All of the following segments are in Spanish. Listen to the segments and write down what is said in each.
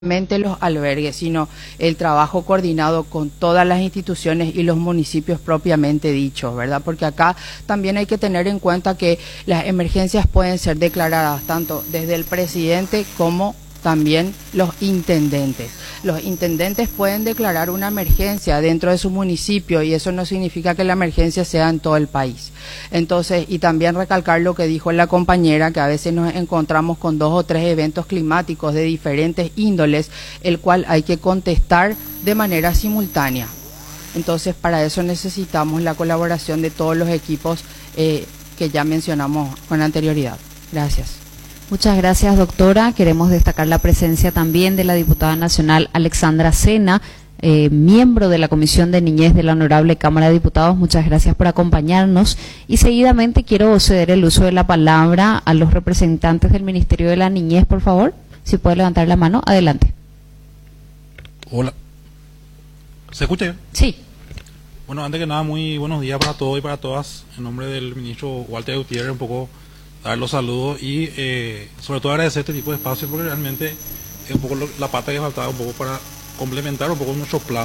los albergues, sino el trabajo coordinado con todas las instituciones y los municipios propiamente dichos, ¿verdad? Porque acá también hay que tener en cuenta que las emergencias pueden ser declaradas tanto desde el presidente como también los intendentes. Los intendentes pueden declarar una emergencia dentro de su municipio y eso no significa que la emergencia sea en todo el país. Entonces, y también recalcar lo que dijo la compañera, que a veces nos encontramos con 2 o 3 eventos climáticos de diferentes índoles, el cual hay que contestar de manera simultánea. Entonces, para eso necesitamos la colaboración de todos los equipos que ya mencionamos con anterioridad. Gracias. Muchas gracias, doctora. Queremos destacar la presencia también de la diputada nacional Alexandra Sena, miembro de la Comisión de Niñez de la Honorable Cámara de Diputados. Muchas gracias por acompañarnos. Y seguidamente quiero ceder el uso de la palabra a los representantes del Ministerio de la Niñez, por favor. Si puede levantar la mano, adelante. Hola. ¿Se escucha? Sí. Bueno, antes que nada, muy buenos días para todos y para todas. En nombre del ministro Walter Gutiérrez, un poco dar los saludos y sobre todo agradecer este tipo de espacios porque realmente es un poco la pata que faltaba un poco para complementar un poco nuestro plan.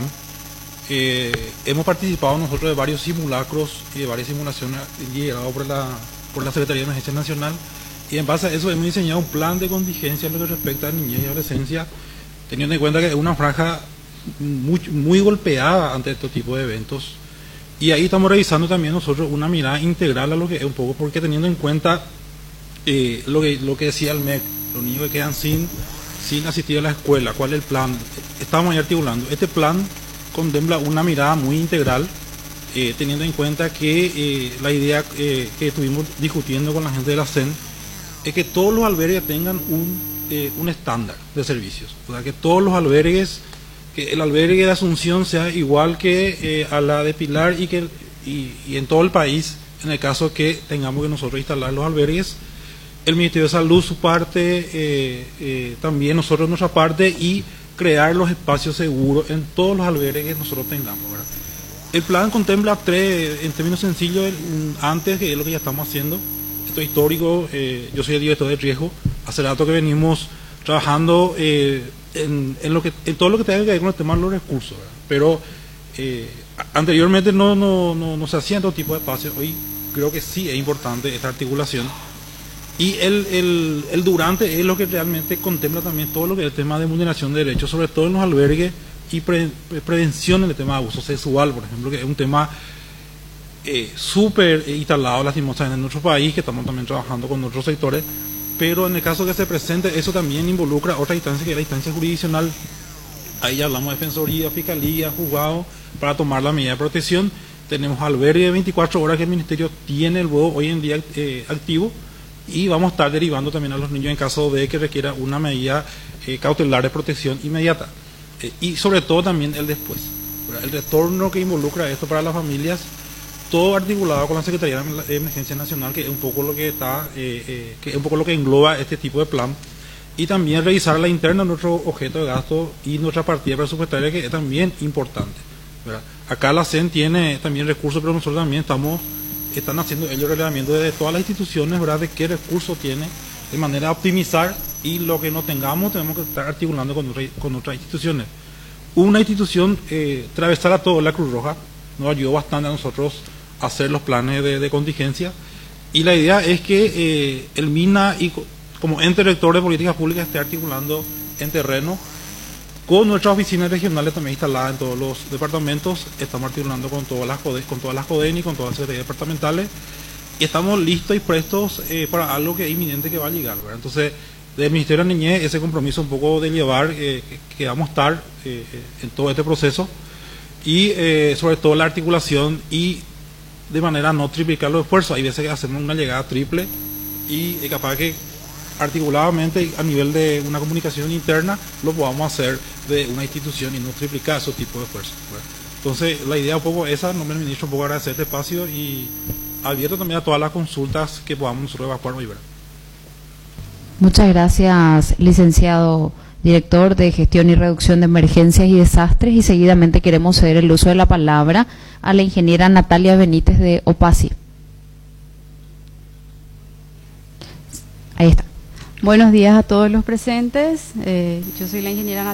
Hemos participado nosotros de varios simulacros y de varias simulaciones liderados por la Secretaría de Emergencia Nacional, y en base a eso hemos diseñado un plan de contingencia en lo que respecta a niñez y adolescencia, teniendo en cuenta que es una franja muy golpeada ante este tipo de eventos. Y ahí estamos revisando también nosotros una mirada integral a lo que es un poco, porque teniendo en cuenta lo que decía el MEC, los niños que quedan sin asistir a la escuela, ¿cuál es el plan? Estamos ahí articulando. Este plan contempla una mirada muy integral, teniendo en cuenta que la idea que estuvimos discutiendo con la gente de la CEN es que todos los albergues tengan un estándar de servicios. O sea, que todos los albergues, que el albergue de Asunción sea igual que a la de Pilar y en todo el país, en el caso que tengamos que nosotros instalar los albergues. El Ministerio de Salud su parte, también nosotros nuestra parte, y crear los espacios seguros en todos los albergues que nosotros tengamos, ¿verdad? El plan contempla 3, en términos sencillos, antes, que es lo que ya estamos haciendo. Esto es histórico, yo soy el director de riesgo, hace rato que venimos trabajando en todo lo que tenga que ver con el tema de los recursos, ¿verdad? Pero anteriormente no se hacían todo tipo de espacios. Hoy creo que sí es importante esta articulación. Y el durante es lo que realmente contempla también todo lo que es el tema de vulneración de derechos, sobre todo en los albergues, y prevención en el tema de abuso sexual, por ejemplo, que es un tema súper instalado lastimosamente en nuestro país, que estamos también trabajando con otros sectores, pero en el caso que se presente, eso también involucra otra instancia, que es la instancia jurisdiccional. Ahí ya hablamos de defensoría, fiscalía, juzgado, para tomar la medida de protección. Tenemos albergue de 24 horas que el Ministerio tiene el BOE hoy en día activo, y vamos a estar derivando también a los niños en caso de que requiera una medida cautelar de protección inmediata. Y sobre todo también el después, ¿verdad? El retorno que involucra esto para las familias, todo articulado con la Secretaría de Emergencia Nacional, que es un poco lo que que es un poco lo que engloba este tipo de plan. Y también revisar la interna de nuestro objeto de gasto y nuestra partida presupuestaria, que es también importante, ¿verdad? Acá la CEN tiene también recursos, pero nosotros también están haciendo ellos relevamiento desde todas las instituciones, ¿verdad?, de qué recursos tiene, de manera a optimizar, y lo que no tengamos tenemos que estar articulando con otras instituciones. Una institución transversal a todo, la Cruz Roja, nos ayudó bastante a nosotros a hacer los planes de contingencia, y la idea es que el MINA, y como ente rector de políticas públicas, esté articulando en terreno con nuestras oficinas regionales también instaladas en todos los departamentos. Estamos articulando con todas las CODEN y con todas las secretarías departamentales, y estamos listos y prestos para algo que es inminente, que va a llegar, ¿verdad? Entonces, del Ministerio de la Niñez, ese compromiso un poco de llevar, que vamos a estar en todo este proceso, y sobre todo la articulación, y de manera a no triplicar los esfuerzos. Hay veces que hacemos una llegada triple, y es capaz que articuladamente a nivel de una comunicación interna lo podamos hacer de una institución y no triplicar esos tipos de esfuerzos, ¿verdad? Entonces, la idea un poco esa, en nombre del ministro, un poco agradecer este espacio, y abierto también a todas las consultas que podamos nosotros evacuar hoy, ¿verdad? Muchas gracias, licenciado director de Gestión y Reducción de Emergencias y Desastres, y seguidamente queremos ceder el uso de la palabra a la ingeniera Natalia Benítez de OPASI. Ahí está. Buenos días a todos los presentes. Yo soy la ingeniera